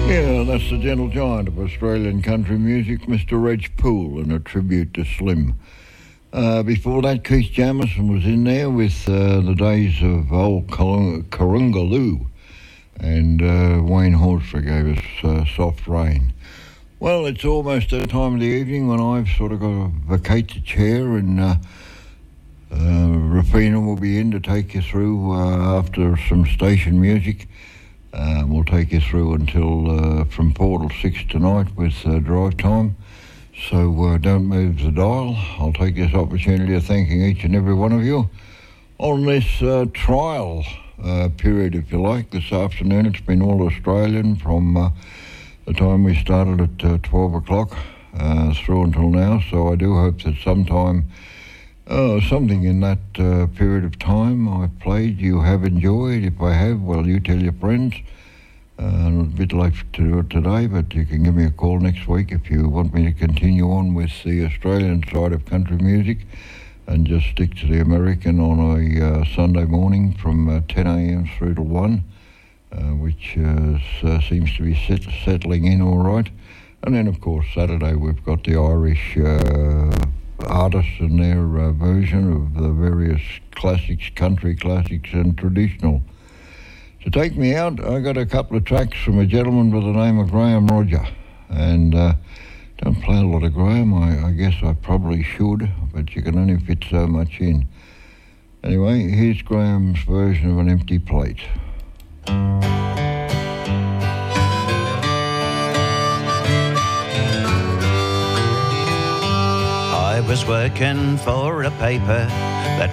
Yeah, that's the gentle giant of Australian country music, Mr. Reg Poole, and a tribute to Slim. Before that, Keith Jamison was in there with the days of old Corungaloo, and Wayne Horsford gave us Soft Rain. Well, it's almost that time of the evening when I've sort of got to vacate the chair, and Rafina will be in to take you through after some station music. We'll take you through until from 4 till 6 tonight with drive time. So don't move the dial. I'll take this opportunity of thanking each and every one of you on this trial period, if you like. This afternoon it's been all Australian from the time we started at 12 o'clock through until now. So I do hope that sometime something in that period of time I've played you have enjoyed. If I have, well, you tell your friends. A bit late to do it today, but you can give me a call next week if you want me to continue on with the Australian side of country music and just stick to the American on a Sunday morning from 10 a.m. through to 1, which seems to be settling in all right. And then, of course, Saturday we've got the Irish artists and their version of the various classics, country classics and traditional. To take me out, I got a couple of tracks from a gentleman by the name of Graham Roger, and don't play a lot of Graham. I guess I probably should, but you can only fit so much in. Anyway, here's Graham's version of An Empty Plate. I was working for a paper